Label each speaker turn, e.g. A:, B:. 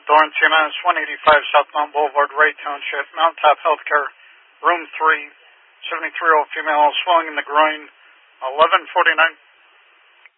A: Doran TMS, 185 South Mount Boulevard, Ray Township, Mountaintop Healthcare, Room 3, 73-year-old female, swelling in the groin, 11:49.